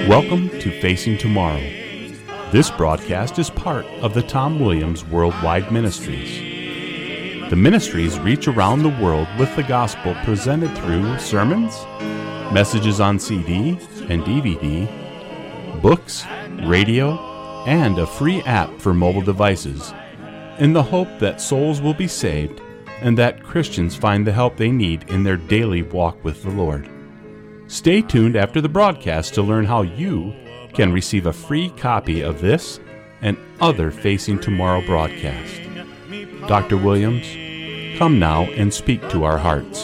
Welcome to Facing Tomorrow. This broadcast is part of the Tom Williams Worldwide Ministries. The ministries reach around the world with the gospel presented through sermons, messages on CD and DVD, books, radio, and a free app for mobile devices, in the hope that souls will be saved and that Christians find the help they need in their daily walk with the Lord. Stay tuned after the broadcast to learn how you can receive a free copy of this and other Facing Tomorrow broadcasts. Dr. Williams, come now and speak to our hearts.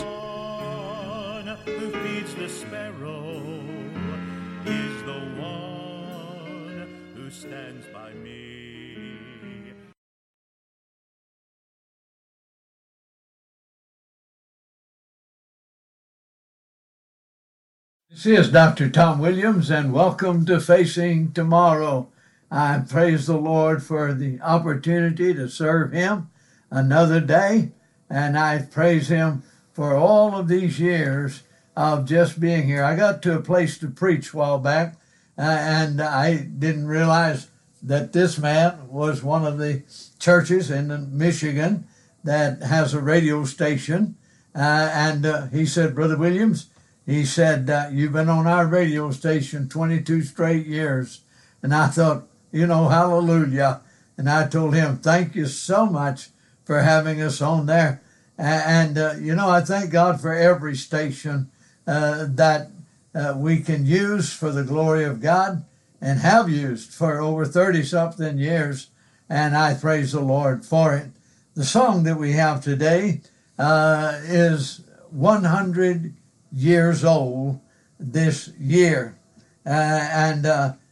This is Dr. Tom Williams, and welcome to Facing Tomorrow. I praise the Lord for the opportunity to serve Him another day, and I praise Him for all of these years of just being here. I got to a place to preach a while back, and I didn't realize that this man was one of the churches in Michigan that has a radio station, and he said, Brother Williams, he said, you've been on our radio station 22 straight years. And I thought, hallelujah. And I told him, thank you so much for having us on there. And I thank God for every station that we can use for the glory of God and have used for over 30-something years. And I praise the Lord for it. The song that we have today is 100 years old this year, and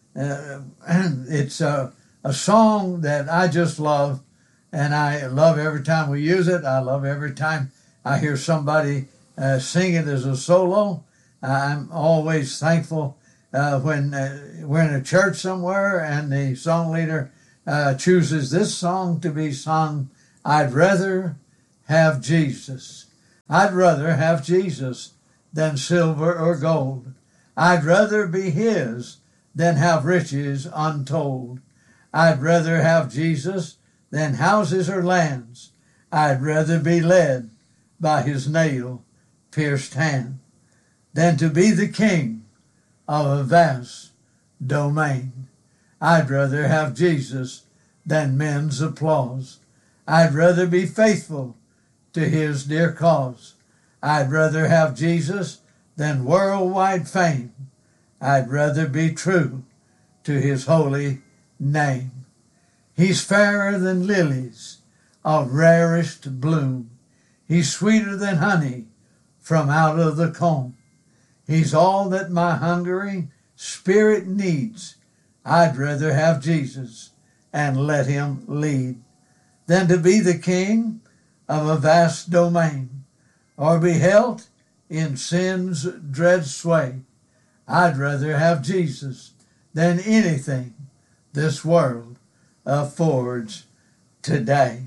it's a song that I just love, and I love every time we use it. I love every time I hear somebody sing it as a solo. I'm always thankful when we're in a church somewhere and the song leader chooses this song to be sung. I'd rather have Jesus. I'd rather have Jesus than silver or gold. I'd rather be His than have riches untold. I'd rather have Jesus than houses or lands. I'd rather be led by His nail-pierced hand than to be the king of a vast domain. I'd rather have Jesus than men's applause. I'd rather be faithful to His dear cause. I'd rather have Jesus than worldwide fame. I'd rather be true to His holy name. He's fairer than lilies of rarest bloom. He's sweeter than honey from out of the comb. He's all that my hungering spirit needs. I'd rather have Jesus and let Him lead than to be the king of a vast domain, or be held in sin's dread sway. I'd rather have Jesus than anything this world affords today.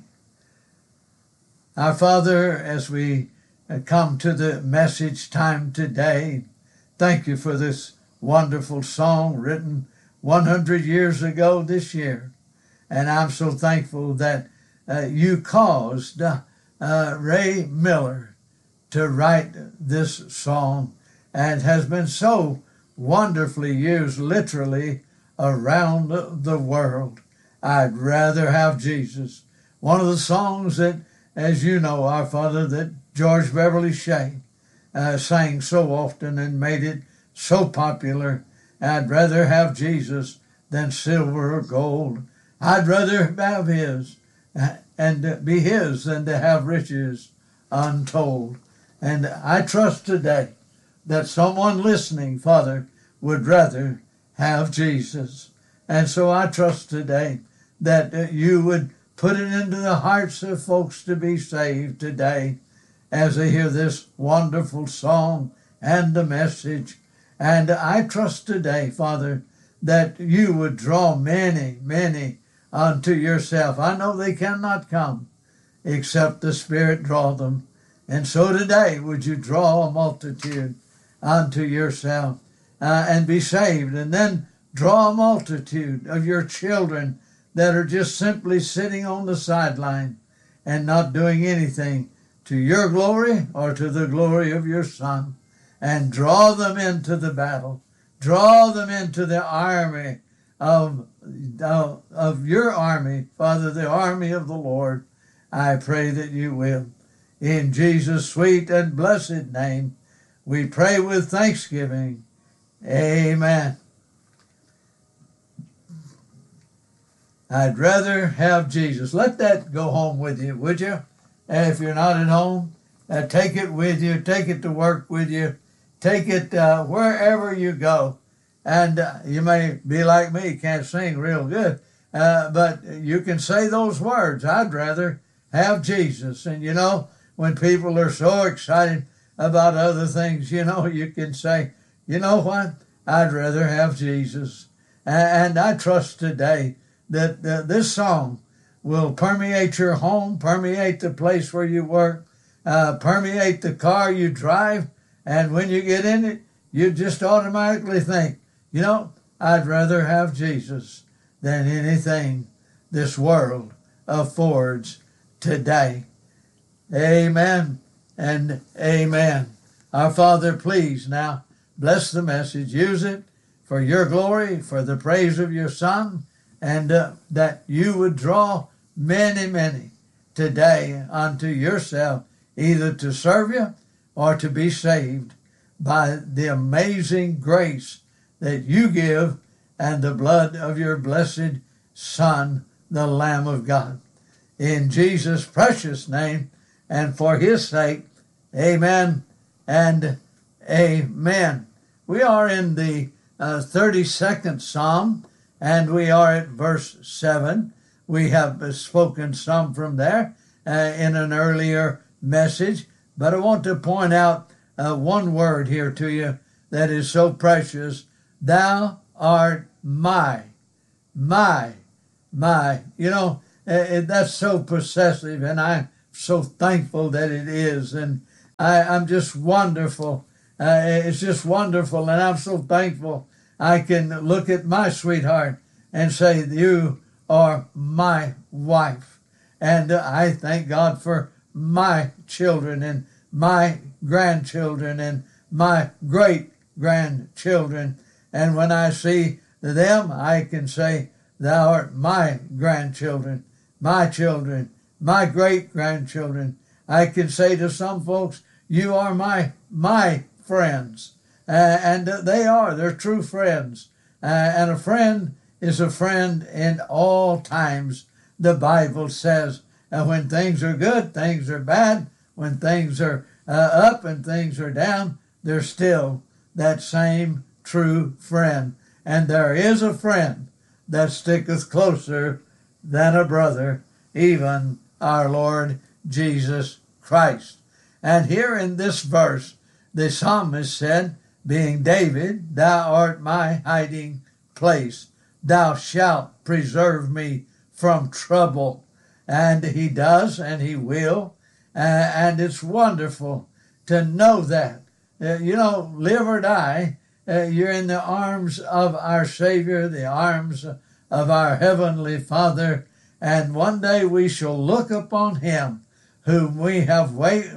Our Father, as we come to the message time today, thank you for this wonderful song written 100 years ago this year. And I'm so thankful that you caused Ray Miller to write this song, and has been so wonderfully used literally around the world. I'd rather have Jesus. One of the songs that, as you know, our Father, that George Beverly Shea sang so often and made it so popular. I'd rather have Jesus than silver or gold. I'd rather have His and be His than to have riches untold. And I trust today that someone listening, Father, would rather have Jesus. And so I trust today that you would put it into the hearts of folks to be saved today as they hear this wonderful song and the message. And I trust today, Father, that you would draw many, many unto yourself. I know they cannot come except the Spirit draw them. And so today, would you draw a multitude unto yourself? and be saved. And then draw a multitude of your children that are just simply sitting on the sideline and not doing anything to your glory or to the glory of your Son. And draw them into the battle. Draw them into the army of your army, Father, the army of the Lord. I pray that you will. In Jesus' sweet and blessed name, we pray with thanksgiving. Amen. I'd rather have Jesus. Let that go home with you, would you? If you're not at home, take it with you. Take it to work with you. Take it wherever you go. And you may be like me, can't sing real good, but you can say those words. I'd rather have Jesus. And you know, when people are so excited about other things, you know, you can say, you know what? I'd rather have Jesus. And I trust today that this song will permeate your home, permeate the place where you work, permeate the car you drive. And when you get in it, you just automatically think, you know, I'd rather have Jesus than anything this world affords today. Amen and amen. Our Father, please now bless the message. Use it for your glory, for the praise of your Son, and that you would draw many, many today unto yourself, either to serve you or to be saved by the amazing grace that you give and the blood of your blessed Son, the Lamb of God. In Jesus' precious name and for his sake, amen and amen. We are in the 32nd Psalm, and we are at verse 7. We have spoken some from there in an earlier message, but I want to point out one word here to you that is so precious. Thou art my. You know, that's so possessive, and I'm so thankful that it is. And I'm just wonderful. It's just wonderful, and I'm so thankful I can look at my sweetheart and say, you are my wife. And I thank God for my children and my grandchildren and my great-grandchildren. And when I see them, I can say, thou art my grandchildren, my children, my great-grandchildren. I can say to some folks, you are my friends. And they're true friends. And a friend is a friend in all times, the Bible says. And when things are good, things are bad. When things are up and things are down, they're still that same true friend. And there is a friend that sticketh closer than a brother, even our Lord Jesus Christ. And here in this verse, the psalmist said, being David, thou art my hiding place. Thou shalt preserve me from trouble. And he does, and he will. And it's wonderful to know that. Live or die, you're in the arms of our Savior, the arms of our Heavenly Father. And one day we shall look upon him whom we have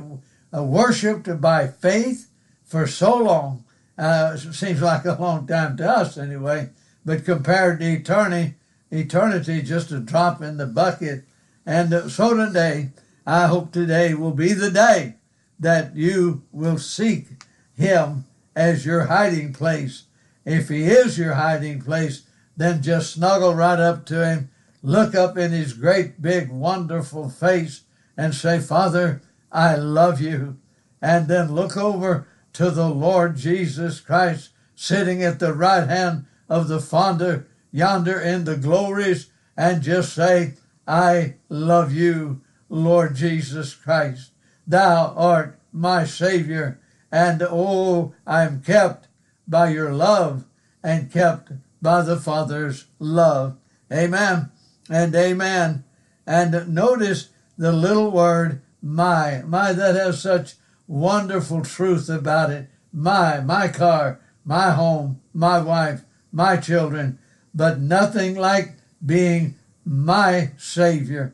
worshipped by faith for so long. Seems like a long time to us anyway, but compared to eternity, just a drop in the bucket. And so today, I hope today will be the day that you will seek him as your hiding place. If he is your hiding place, then just snuggle right up to him, look up in his great, big, wonderful face and say, Father, I love you. And then look over to the Lord Jesus Christ sitting at the right hand of the Father yonder in the glories, and just say, I love you, Lord Jesus Christ. Thou art my Savior, and oh, I'm kept by your love and kept by the Father's love. Amen and amen. And notice the little word, my, that has such wonderful truth about it. My car, my home, my wife, my children, but nothing like being my Savior.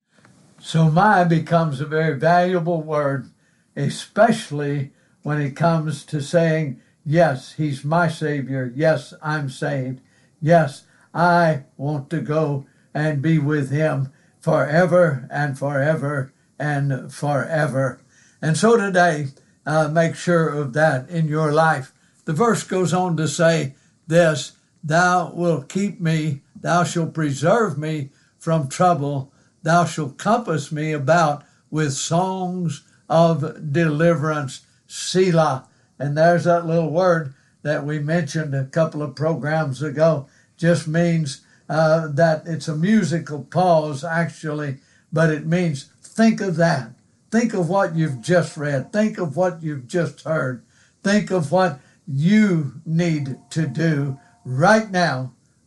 So my becomes a very valuable word, especially when it comes to saying, yes, he's my Savior. Yes, I'm saved. Yes, I want to go and be with him forever and forever and forever. And so today, make sure of that in your life. The verse goes on to say this, thou wilt keep me, thou shalt preserve me from trouble, thou shalt compass me about with songs of deliverance, Selah. And there's that little word that we mentioned a couple of programs ago. Just means that it's a musical pause, actually, but it means think of that. Think of what you've just read. Think of what you've just heard. Think of what you need to do right now,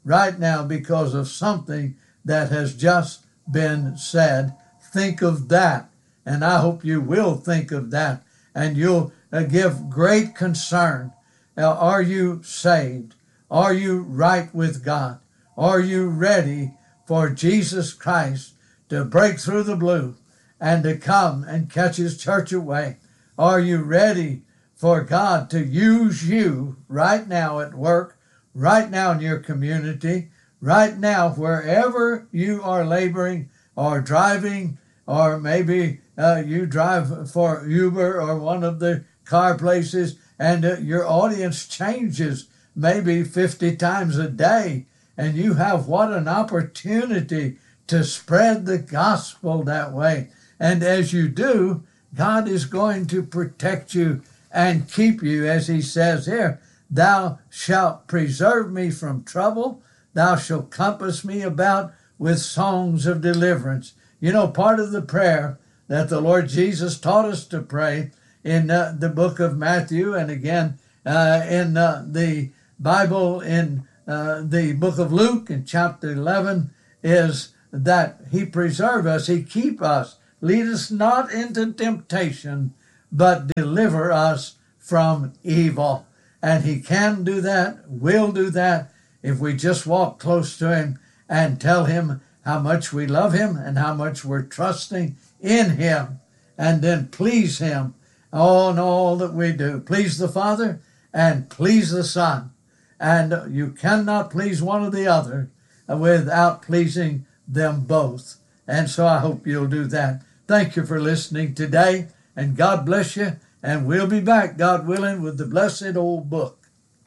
because of something that has just been said. Think of that. And I hope you will think of that, and you'll give great concern. Now, are you saved? Are you right with God? Are you ready for Jesus Christ to break through the blue and to come and catch his church away? Are you ready for God to use you right now at work, right now in your community, right now wherever you are laboring or driving, or maybe you drive for Uber or one of the car places, and your audience changes maybe 50 times a day, and you have what an opportunity to spread the gospel that way. And as you do, God is going to protect you and keep you, as he says here, thou shalt preserve me from trouble, thou shalt compass me about with songs of deliverance. You know, part of the prayer that the Lord Jesus taught us to pray in the book of Matthew, and again in the Bible in the book of Luke in chapter 11, is that he preserve us, he keep us, lead us not into temptation, but deliver us from evil. And he can do that, will do that, if we just walk close to him and tell him how much we love him and how much we're trusting in him, and then please him in all that we do. Please the Father and please the Son. And you cannot please one or the other without pleasing them both. And so I hope you'll do that. Thank you for listening today, and God bless you. And we'll be back, God willing, with the blessed old book.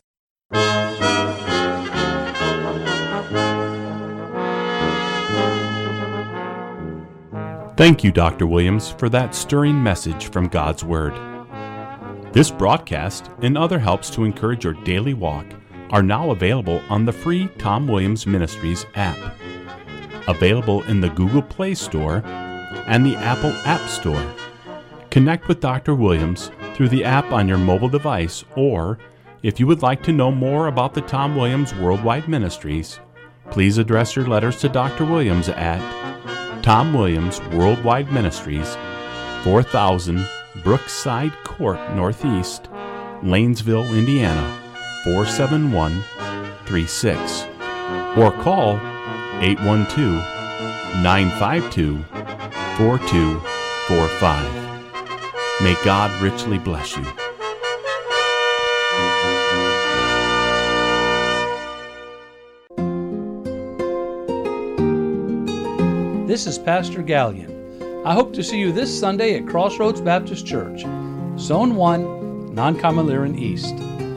Thank you, Dr. Williams, for that stirring message from God's Word. This broadcast and other helps to encourage your daily walk are now available on the free Tom Williams Ministries app, available in the Google Play Store and the Apple App Store. Connect with Dr. Williams through the app on your mobile device, or if you would like to know more about the Tom Williams Worldwide Ministries, please address your letters to Dr. Williams at Tom Williams Worldwide Ministries, 4000 Brookside Court Northeast, Lanesville, Indiana, 47136, or call 812-952-4245. May God richly bless you. This is Pastor Gallion. I hope to see you this Sunday at Crossroads Baptist Church, Zone 1, Noncomaliran East.